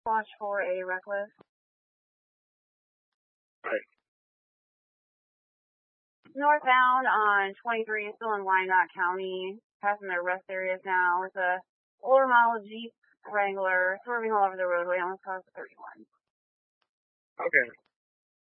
Watch for a reckless. Right. Northbound on 23, still in Wyandotte County, passing their rest areas now with a older model Jeep Wrangler swerving all over the roadway, almost caused 31. Okay.